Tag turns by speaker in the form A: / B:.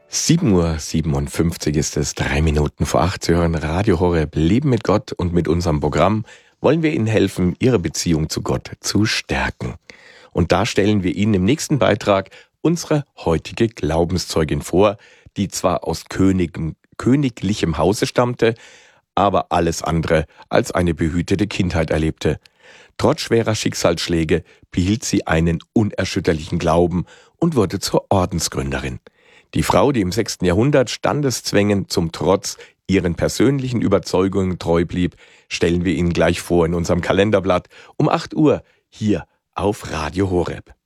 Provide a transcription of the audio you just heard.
A: 7:57 ist es, 3 Minuten vor 8. Sie hören Radio Horeb, Leben mit Gott, und mit unserem Programm wollen wir Ihnen helfen, Ihre Beziehung zu Gott zu stärken. Und da stellen wir Ihnen im nächsten Beitrag unsere heutige Glaubenszeugin vor, die zwar aus königlichem Hause stammte, aber alles andere als eine behütete Kindheit erlebte. Trotz schwerer Schicksalsschläge behielt sie einen unerschütterlichen Glauben und wurde zur Ordensgründerin. Die Frau, die im 6. Jahrhundert Standeszwängen zum Trotz ihren persönlichen Überzeugungen treu blieb, stellen wir Ihnen gleich vor in unserem Kalenderblatt um 8 Uhr hier auf Radio Horeb.